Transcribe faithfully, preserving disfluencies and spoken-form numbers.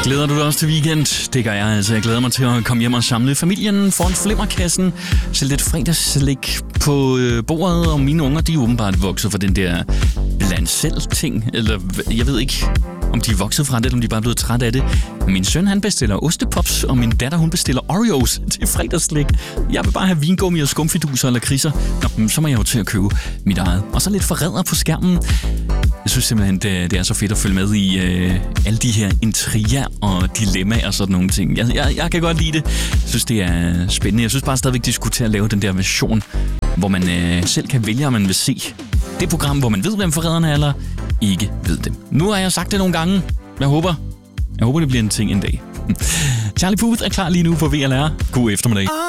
Glæder du dig også til weekend? Det gør jeg altså. Jeg glæder mig til at komme hjem og samle familien foran flimmerkassen. Sætte lidt fredagsslik på øh, bordet, og mine unger, de er åbenbart vokset fra den der bland selv ting. Eller jeg ved ikke, om de er vokset fra det, eller om de bare er blevet træt af det. Min søn, han bestiller ostepops, og min datter, hun bestiller Oreos til fredagsslik. Jeg vil bare have vingummi og skumfiduser eller kriser. Nå, så må jeg jo til at købe mit eget. Og så lidt forræder på skærmen. Jeg synes simpelthen, det, det er så fedt at følge med i øh, alle de her intriger og dilemmaer og sådan nogle ting. Jeg, jeg, jeg kan godt lide det. Jeg synes, det er spændende. Jeg synes bare stadigvæk, de skulle til at lave den der version, hvor man øh, selv kan vælge, om man vil se det program, hvor man ved, hvem forræderne er, eller ikke ved dem. Nu har jeg sagt det nogle gange. Jeg håber, jeg håber det bliver en ting en dag. Charlie Puth er klar lige nu på V L R. God eftermiddag.